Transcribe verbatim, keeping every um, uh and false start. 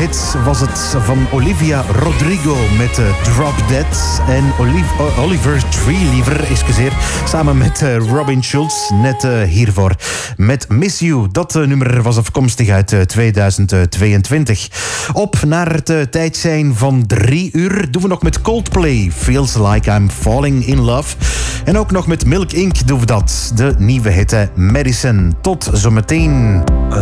hit was het van Olivia Rodrigo met uh, Drop Dead. En Olive, Oliver Treeliever, excuseer, samen met uh, Robin Schulz, net uh, hiervoor. Met Miss You. Dat uh, nummer was afkomstig uit uh, tweeduizend tweeëntwintig. Op naar het uh, tijd zijn van drie uur doen we nog met Coldplay. Feels Like I'm Falling in Love. En ook nog met Milk Incorporated doen we dat. De nieuwe hitte Medicine. Tot zometeen.